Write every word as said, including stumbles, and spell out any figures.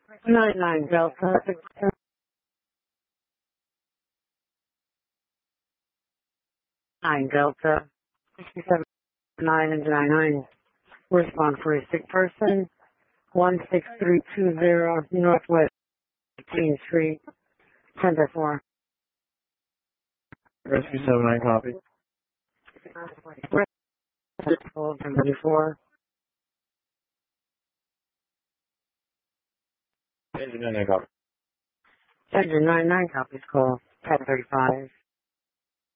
nine nine Delta, nine Delta, sixty-seven nine and nine nine. Respond for a sick person, one six three two zero Northwest eighteenth Street, ten by four. Rescue seven nine copy. Rescue ten by four. Engine nine nine copy. Engine nine nine copies call, ten thirty-five.